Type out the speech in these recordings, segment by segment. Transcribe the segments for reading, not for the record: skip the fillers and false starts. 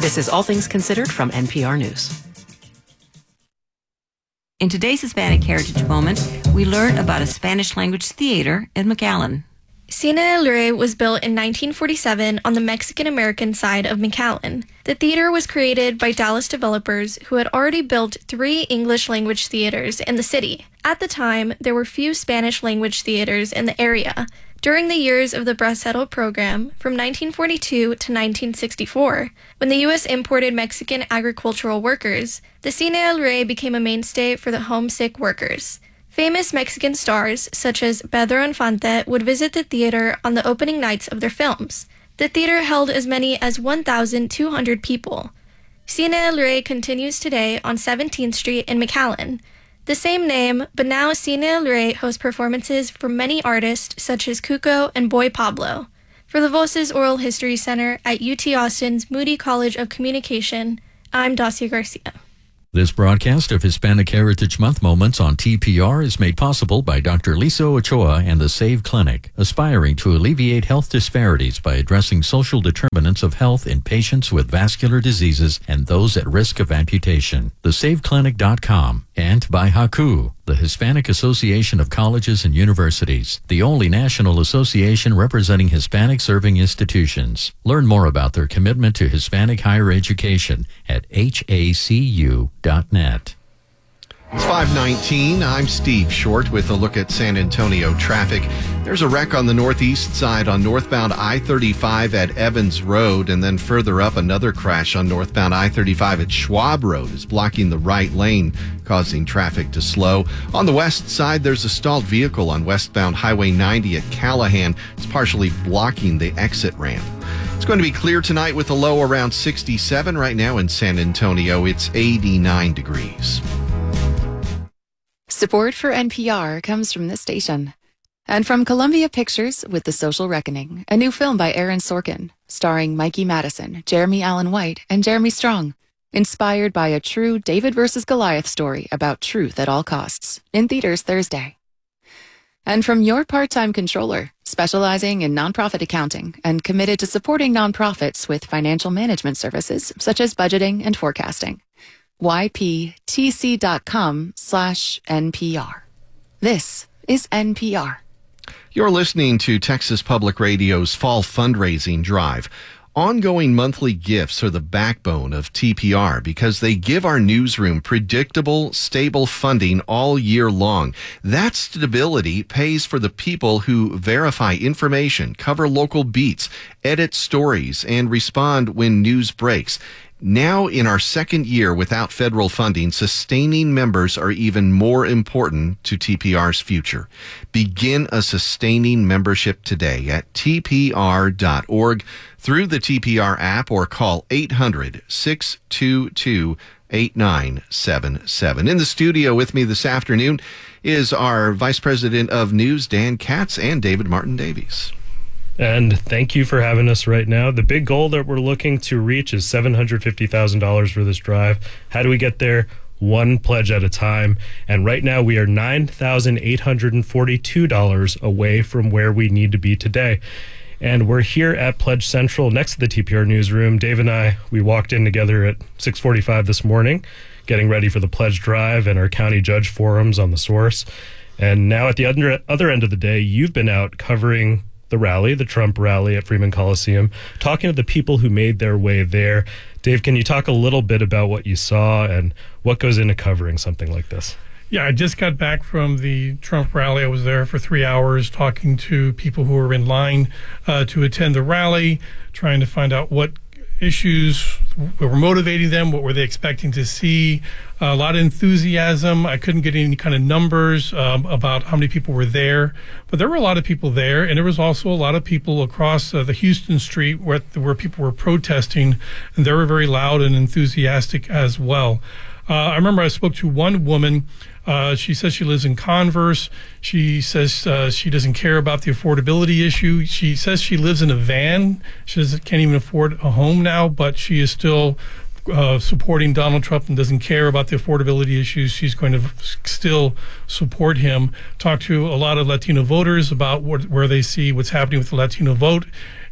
This is All Things Considered from NPR News. In today's Hispanic Heritage Moment, we learn about a Spanish-language theater in McAllen. Cine El Rey was built in 1947 on the Mexican-American side of McAllen. The theater was created by Dallas developers who had already built 3 English-language theaters in the city. At the time, there were few Spanish-language theaters in the area. During the years of the Bracero program, from 1942 to 1964, when the U.S. imported Mexican agricultural workers, the Cine El Rey became a mainstay for the homesick workers. Famous Mexican stars, such as Pedro Infante, would visit the theater on the opening nights of their films. The theater held as many as 1,200 people. Cine El Rey continues today on 17th Street in McAllen. The same name, but now Cine El Rey hosts performances from many artists such as Cuco and Boy Pablo. For the Voces Oral History Center at UT Austin's Moody College of Communication, I'm Dacia Garcia. This broadcast of Hispanic Heritage Month Moments on TPR is made possible by Dr. Lisa Ochoa and the SAVE Clinic, aspiring to alleviate health disparities by addressing social determinants of health in patients with vascular diseases and those at risk of amputation. TheSaveClinic.com, and by HACU, the Hispanic Association of Colleges and Universities, the only national association representing Hispanic serving institutions. Learn more about their commitment to Hispanic higher education at hacu.net. It's 5:19. I'm Steve Short with a look at San Antonio traffic. There's a wreck on the northeast side on northbound I-35 at Evans Road, and then further up, another crash on northbound I-35 at Schwab Road is blocking the right lane, causing traffic to slow. On the west side, there's a stalled vehicle on westbound Highway 90 at Callahan. It's partially blocking the exit ramp. It's going to be clear tonight with a low around 67. Right now in San Antonio, it's 89 degrees. Support for NPR comes from this station. And from Columbia Pictures with The Social Reckoning, a new film by Aaron Sorkin, starring Mikey Madison, Jeremy Allen White, and Jeremy Strong. Inspired by a true David versus Goliath story about truth at all costs. In theaters Thursday. And from your part-time controller, specializing in nonprofit accounting and committed to supporting nonprofits with financial management services such as budgeting and forecasting. yptc.com/NPR. This is NPR. You're listening to Texas Public Radio's Fall Fundraising Drive. Ongoing monthly gifts are the backbone of TPR because they give our newsroom predictable, stable funding all year long. That stability pays for the people who verify information, cover local beats, edit stories, and respond when news breaks. Now, in our second year without federal funding, sustaining members are even more important to TPR's future. Begin a sustaining membership today at tpr.org through the TPR app or call 800-622-8977. In the studio with me this afternoon is our Vice President of News, Dan Katz, and David Martin Davies. And thank you for having us right now. The big goal that we're looking to reach is $750,000 for this drive. How do we get there? One pledge at a time. And right now we are $9,842 away from where we need to be today. And we're here at Pledge Central next to the TPR newsroom. Dave and I, we walked in together at 6:45 this morning, getting ready for the pledge drive and our county judge forums on the Source. And now at the other end of the day, you've been out covering the rally, the Trump rally at Freeman Coliseum, talking to the people who made their way there. Dave, can you talk a little bit about what you saw and what goes into covering something like this? Yeah, I just got back from the Trump rally. I was there for 3 hours talking to people who were in line to attend the rally, trying to find out what issues were motivating them, what were they expecting to see. A lot of enthusiasm. I couldn't get any kind of numbers about how many people were there, but there were a lot of people there, and there was also a lot of people across the Houston street where people were protesting, and they were very loud and enthusiastic as well. I remember I spoke to one woman. She says she lives in Converse. She says she doesn't care about the affordability issue. She says she lives in a van. She can't even afford a home now, but she is still supporting Donald Trump and doesn't care about the affordability issues. She's going to still support him. Talk to a lot of Latino voters about where they see what's happening with the Latino vote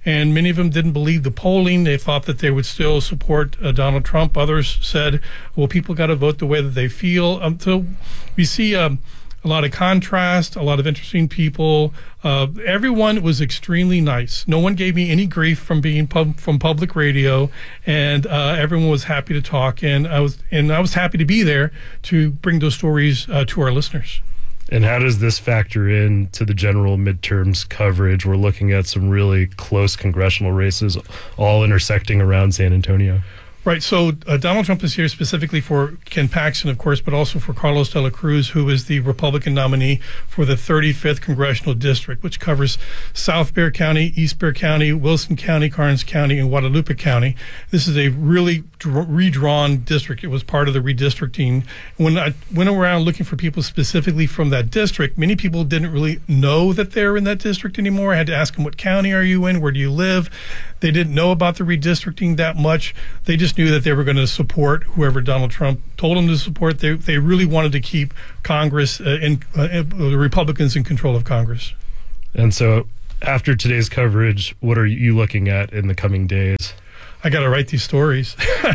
and many of them didn't believe the polling. They thought that they would still support Donald Trump. Others said, well, people got to vote the way that they feel. So we see a lot of contrast, a lot of interesting people. Everyone was extremely nice. No one gave me any grief from being from public radio, and everyone was happy to talk. And I was happy to be there to bring those stories to our listeners. And how does this factor into the general midterms coverage? We're looking at some really close congressional races, all intersecting around San Antonio. Right. So Donald Trump is here specifically for Ken Paxton, of course, but also for Carlos de la Cruz, who is the Republican nominee for the 35th Congressional District, which covers South Bexar County, East Bexar County, Wilson County, Karnes County, and Guadalupe County. This is a really redrawn district. It was part of the redistricting. When I went around looking for people specifically from that district, many people didn't really know that they're in that district anymore. I had to ask them, what county are you in? Where do you live? They didn't know about the redistricting that much. They just knew that they were going to support whoever Donald Trump told them to support. They really wanted to keep Congress the Republicans in control of Congress. And so after today's coverage, what are you looking at in the coming days? I got to write these stories.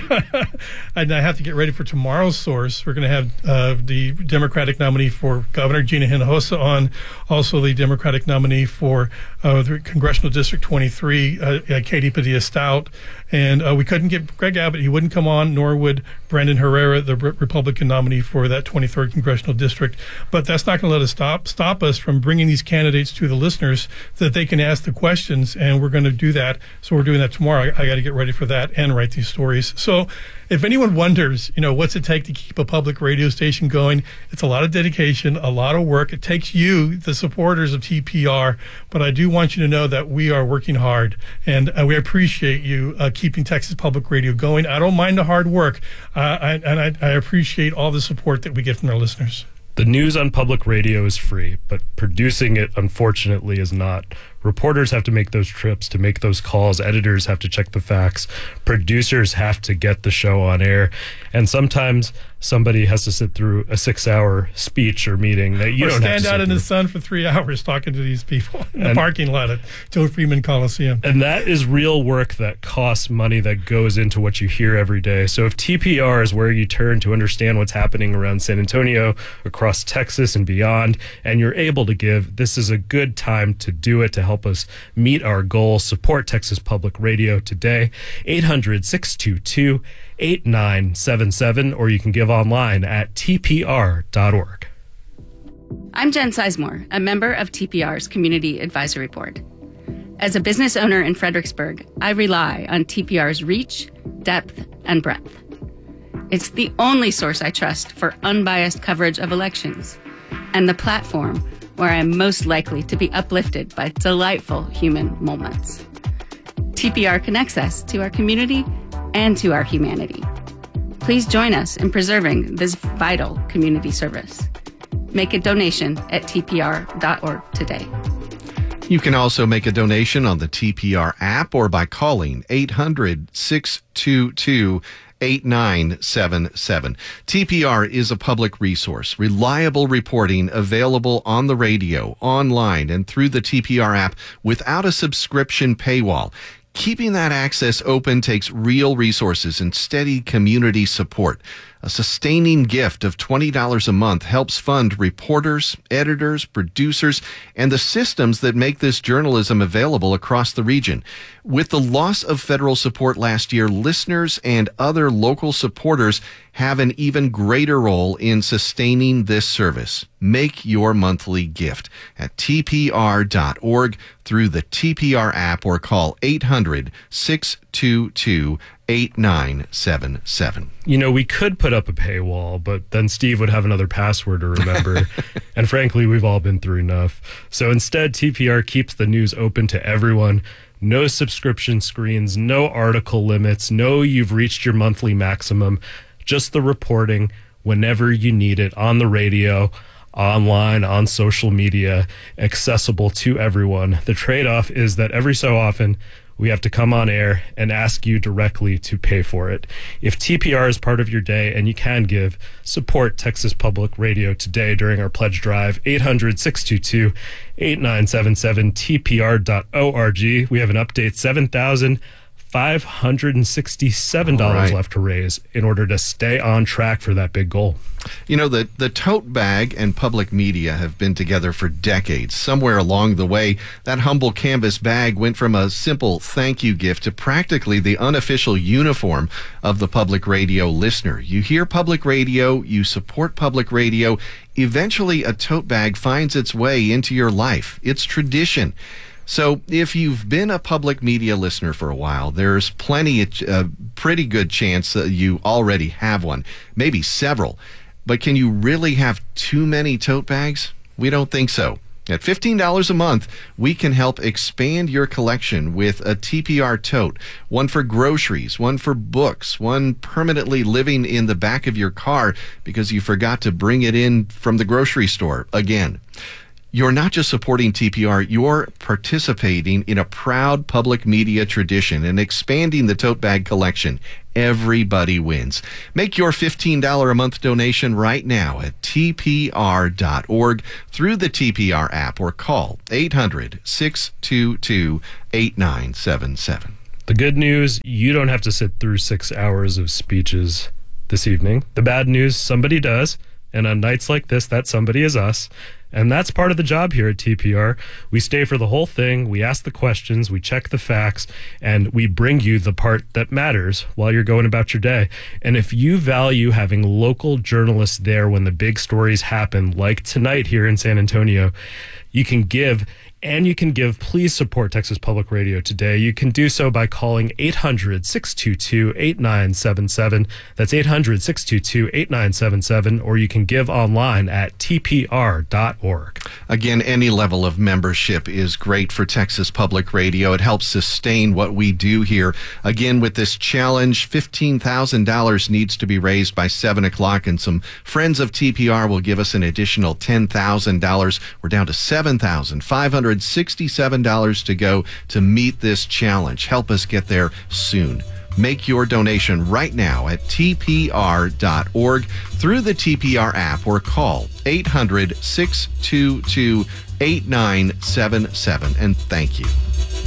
And I have to get ready for tomorrow's source. We're going to have the Democratic nominee for Governor, Gina Hinojosa, on, also the Democratic nominee for the Congressional District 23, Katie Padilla-Stout. And we couldn't get Greg Abbott. He wouldn't come on, nor would Brandon Herrera, the Republican nominee for that 23rd Congressional District. But that's not going to let us stop us from bringing these candidates to the listeners so that they can ask the questions, and we're going to do that. So we're doing that tomorrow. I got to get ready for that and write these stories. So if anyone wonders, what's it take to keep a public radio station going, it's a lot of dedication, a lot of work. It takes you, the supporters of TPR, but I do want you to know that we are working hard, and we appreciate you keeping Texas Public Radio going. I don't mind the hard work, and I appreciate all the support that we get from our listeners. The news on public radio is free, but producing it, unfortunately, is not. Reporters have to make those trips to make those calls. Editors have to check the facts. Producers have to get the show on air. And sometimes somebody has to sit through a 6-hour speech or meeting that you don't have to stand out in the sun for 3 hours talking to these people in the parking lot at Joe Freeman Coliseum. And that is real work that costs money, that goes into what you hear every day. So if TPR is where you turn to understand what's happening around San Antonio, across Texas and beyond, and you're able to give, this is a good time to do it, to help us meet our goal. Support Texas Public Radio today. 800-622-8977, or you can give online at tpr.org. I'm Jen Sizemore, a member of TPR's Community Advisory Board. As a business owner in Fredericksburg, I rely on TPR's reach, depth, and breadth. It's the only source I trust for unbiased coverage of elections, and the platform where I am most likely to be uplifted by delightful human moments. TPR connects us to our community and to our humanity. Please join us in preserving this vital community service. Make a donation at tpr.org today. You can also make a donation on the TPR app or by calling 800-622-8977. TPR is a public resource, reliable reporting available on the radio, online, and through the TPR app without a subscription paywall. Keeping that access open takes real resources and steady community support. A sustaining gift of $20 a month helps fund reporters, editors, producers, and the systems that make this journalism available across the region. With the loss of federal support last year, listeners and other local supporters have an even greater role in sustaining this service. Make your monthly gift at tpr.org through the TPR app or call 800-622-8977. We could put up a paywall, but then Steve would have another password to remember. And frankly, we've all been through enough. So instead, TPR keeps the news open to everyone. No subscription screens, no article limits, no you've reached your monthly maximum. Just the reporting whenever you need it, on the radio, online, on social media, accessible to everyone. The trade-off is that every so often we have to come on air and ask you directly to pay for it. If TPR is part of your day and you can give, support Texas Public Radio today during our pledge drive. 800-622-8977, tpr.org. We have an update, $7,567 left to raise in order to stay on track for that big goal. You know, the tote bag and public media have been together for decades. Somewhere along the way, that humble canvas bag went from a simple thank you gift to practically the unofficial uniform of the public radio listener. You hear public radio, you support public radio. Eventually, a tote bag finds its way into your life. It's tradition. So if you've been a public media listener for a while, there's pretty good chance that you already have one, maybe several. But can you really have too many tote bags? We don't think so. At $15 a month, we can help expand your collection with a TPR tote, one for groceries, one for books, one permanently living in the back of your car because you forgot to bring it in from the grocery store again. You're not just supporting TPR, you're participating in a proud public media tradition and expanding the tote bag collection. Everybody wins. Make your $15 a month donation right now at tpr.org through the TPR app or call 800-622-8977. The good news, you don't have to sit through 6 hours of speeches this evening. The bad news, somebody does. And on nights like this, that somebody is us. And that's part of the job here at TPR. We stay for the whole thing. We ask the questions. We check the facts. And we bring you the part that matters while you're going about your day. And if you value having local journalists there when the big stories happen, like tonight here in San Antonio, you can give. And you can give. Please support Texas Public Radio today. You can do so by calling 800-622-8977. That's 800-622-8977. Or you can give online at tpr.org. Again, any level of membership is great for Texas Public Radio. It helps sustain what we do here. Again, with this challenge, $15,000 needs to be raised by 7 o'clock, and some friends of TPR will give us an additional $10,000. We're down to $7,567 to go to meet this challenge. Help us get there soon. Make your donation right now at tpr.org through the TPR app or call 800-622-8977. And thank you.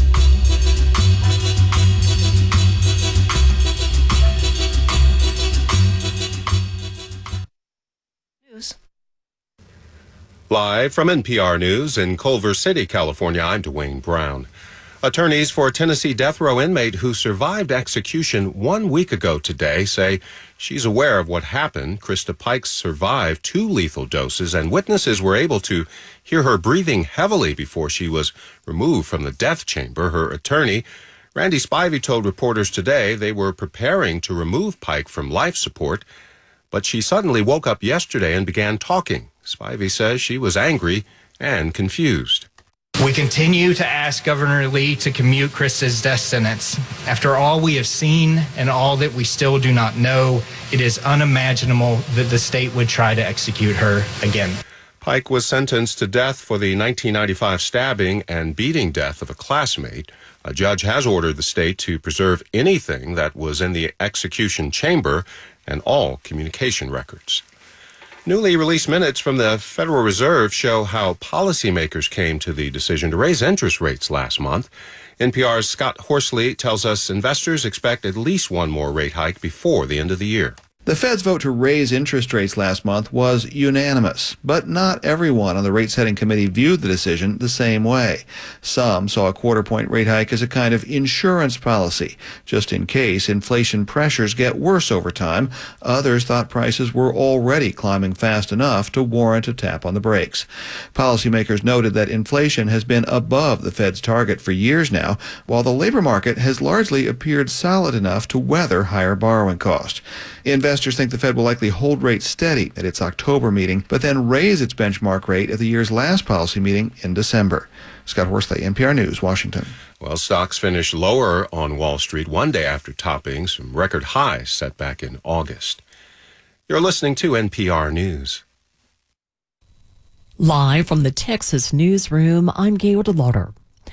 Live from NPR News in Culver City, California, I'm Dwayne Brown. Attorneys for a Tennessee death row inmate who survived execution 1 week ago today say she's aware of what happened. Krista Pikes survived 2 lethal doses, and witnesses were able to hear her breathing heavily before she was removed from the death chamber. Her attorney, Randy Spivey, told reporters today they were preparing to remove Pike from life support, but she suddenly woke up yesterday and began talking. Spivey says she was angry and confused. We continue to ask Governor Lee to commute Krista's death sentence. After all we have seen and all that we still do not know, it is unimaginable that the state would try to execute her again. Pike was sentenced to death for the 1995 stabbing and beating death of a classmate. A judge has ordered the state to preserve anything that was in the execution chamber and all communication records. Newly released minutes from the Federal Reserve show how policymakers came to the decision to raise interest rates last month. NPR's Scott Horsley tells us investors expect at least one more rate hike before the end of the year. The Fed's vote to raise interest rates last month was unanimous, but not everyone on the rate-setting committee viewed the decision the same way. Some saw a quarter-point rate hike as a kind of insurance policy, just in case inflation pressures get worse over time. Others thought prices were already climbing fast enough to warrant a tap on the brakes. Policymakers noted that inflation has been above the Fed's target for years now, while the labor market has largely appeared solid enough to weather higher borrowing costs. Investors think the Fed will likely hold rates steady at its October meeting, but then raise its benchmark rate at the year's last policy meeting in December. Scott Horsley, NPR News, Washington. Well, stocks finished lower on Wall Street one day after topping some record highs set back in August. You're listening to NPR News. Live from the Texas newsroom, I'm Gail DeLauder.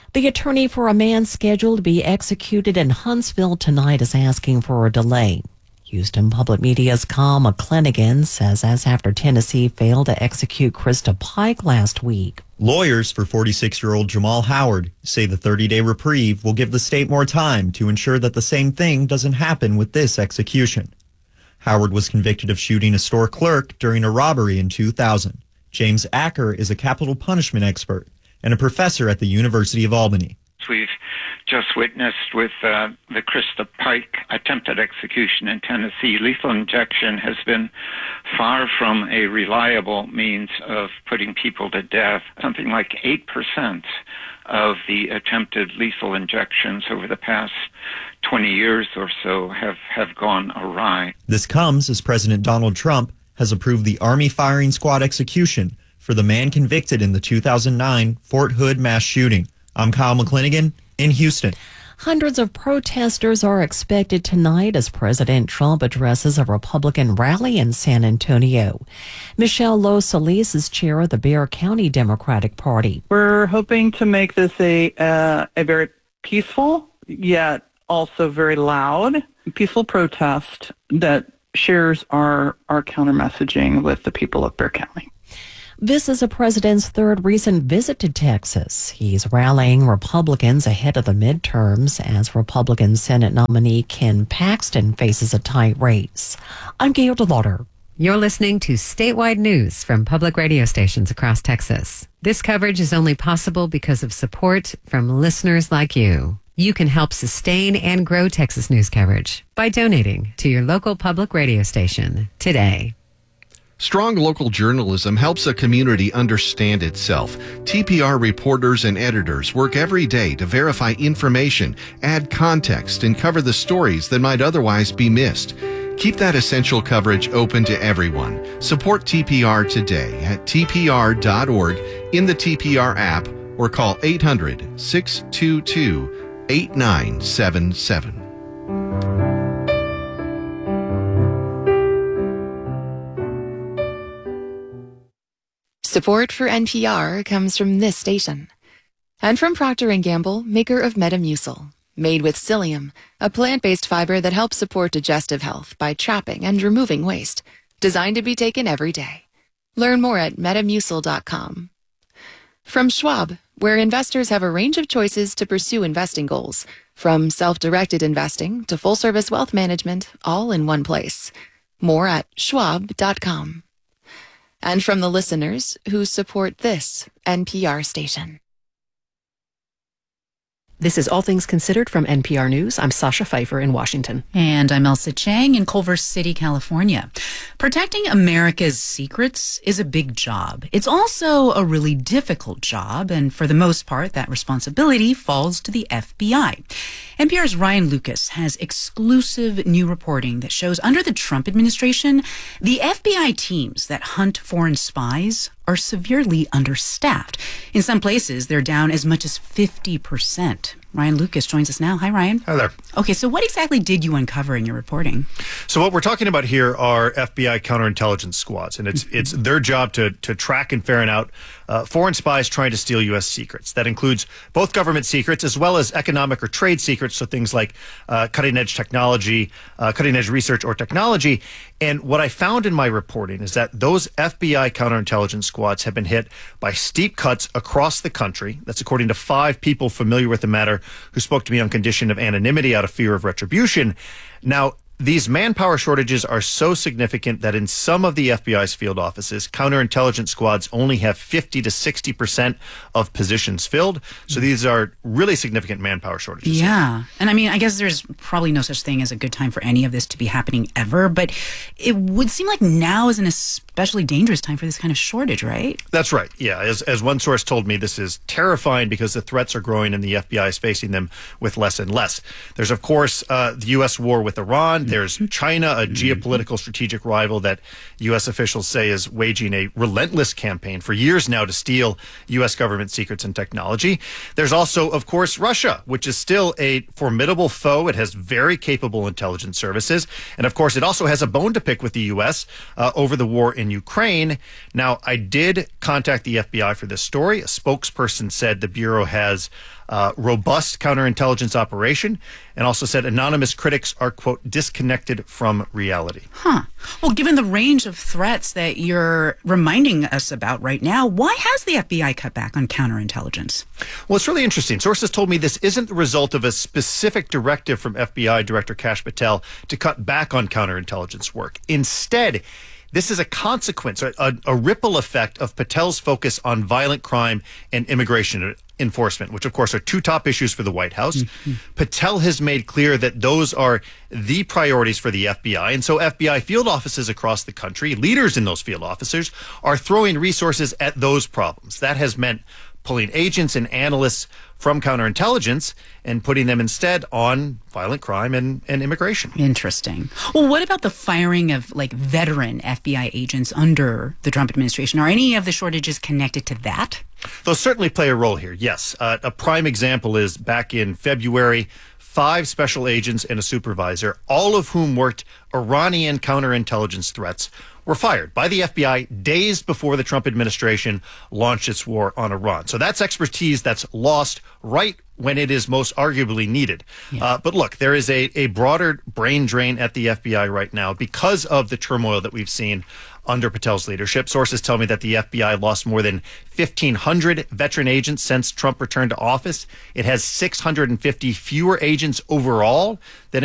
The attorney for a man scheduled to be executed in Huntsville tonight is asking for a delay. Houston Public Media's Kyle McClinigan says as after Tennessee failed to execute Krista Pike last week. Lawyers for 46-year-old Jamal Howard say the 30-day reprieve will give the state more time to ensure that the same thing doesn't happen with this execution. Howard was convicted of shooting a store clerk during a robbery in 2000. James Acker is a capital punishment expert and a professor at the University of Albany. We've just witnessed with the Krista Pike attempted execution in Tennessee. Lethal injection has been far from a reliable means of putting people to death. Something like 8% of the attempted lethal injections over the past 20 years or so have gone awry. This comes as President Donald Trump has approved the Army firing squad execution for the man convicted in the 2009 Fort Hood mass shooting. I'm Kyle McClinigan in Houston. Hundreds of protesters are expected tonight as President Trump addresses a Republican rally in San Antonio. Michelle Lo Solis is chair of the Bexar County Democratic Party. We're hoping to make this a very peaceful, yet also very loud, peaceful protest that shares our counter messaging with the people of Bexar County. This is the president's third recent visit to Texas. He's rallying Republicans ahead of the midterms as Republican Senate nominee Ken Paxton faces a tight race. I'm Gail DeLauder. You're listening to statewide news from public radio stations across Texas. This coverage is only possible because of support from listeners like you. You can help sustain and grow Texas news coverage by donating to your local public radio station today. Strong local journalism helps a community understand itself. TPR reporters and editors work every day to verify information, add context, and cover the stories that might otherwise be missed. Keep that essential coverage open to everyone. Support TPR today at tpr.org, in the TPR app, or call 800-622-8977. Support for NPR comes from this station. And from Procter & Gamble, maker of Metamucil. Made with psyllium, a plant-based fiber that helps support digestive health by trapping and removing waste. Designed to be taken every day. Learn more at metamucil.com. From Schwab, where investors have a range of choices to pursue investing goals. From self-directed investing to full-service wealth management, all in one place. More at schwab.com. And from the listeners who support this NPR station. This is All Things Considered from NPR News. I'm Sasha Pfeiffer in Washington. And I'm Elsa Chang in Culver City, California. Protecting America's secrets is a big job. It's also a really difficult job, and for the most part, that responsibility falls to the FBI. NPR's Ryan Lucas has exclusive new reporting that shows under the Trump administration, the FBI teams that hunt foreign spies are severely understaffed. In some places, they're down as much as 50%. Ryan Lucas joins us now. Hi, Ryan. Hi there. Okay, so what exactly did you uncover in your reporting? So what we're talking about here are FBI counterintelligence squads, and it's their job to track and ferret out foreign spies trying to steal U.S. secrets. That includes both government secrets as well as economic or trade secrets, so things like cutting-edge technology, cutting-edge research or technology. And what I found in my reporting is that those FBI counterintelligence squads have been hit by steep cuts across the country. That's according to 5 people familiar with the matter who spoke to me on condition of anonymity out of fear of retribution. Now, these manpower shortages are so significant that in some of the FBI's field offices, counterintelligence squads only have 50 to 60% of positions filled. So these are really significant manpower shortages. Yeah. And I mean, I guess there's probably no such thing as a good time for any of this to be happening ever, but it would seem like now is an especially dangerous time for this kind of shortage, right? That's right. Yeah. As one source told me, this is terrifying because the threats are growing and the FBI is facing them with less and less. There's, of course, the U.S. war with Iran. There's China, a geopolitical strategic rival that U.S. officials say is waging a relentless campaign for years now to steal U.S. government secrets and technology. There's also, of course, Russia, which is still a formidable foe. It has very capable intelligence services. And, of course, it also has a bone to pick with the U.S. Over the war in Ukraine. Now, I did contact the FBI for this story. A spokesperson said the Bureau has robust counterintelligence operation, and also said anonymous critics are, quote, disconnected from reality. Huh. Well, given the range of threats that you're reminding us about right now, why has the FBI cut back on counterintelligence? Well, it's really interesting. Sources told me this isn't the result of a specific directive from FBI Director Kash Patel to cut back on counterintelligence work. Instead, this is a consequence, a ripple effect of Patel's focus on violent crime and immigration enforcement, which of course are two top issues for the White House. Mm-hmm. Patel has made clear that those are the priorities for the FBI. And so FBI field offices across the country, leaders in those field officers, are throwing resources at those problems. That has meant pulling agents and analysts from counterintelligence and putting them instead on violent crime and immigration. Interesting. Well, what about the firing of veteran FBI agents under the Trump administration? Are any of the shortages connected to that? Those certainly play a role here, yes. A prime example is back in February, 5 special agents and a supervisor, all of whom worked Iranian counterintelligence threats, were fired by the FBI days before the Trump administration launched its war on Iran. So that's expertise that's lost right when it is most arguably needed. Yeah. But look, there is a broader brain drain at the FBI right now because of the turmoil that we've seen under Patel's leadership. Sources tell me that the FBI lost more than 1,500 veteran agents since Trump returned to office. It has 650 fewer agents overall than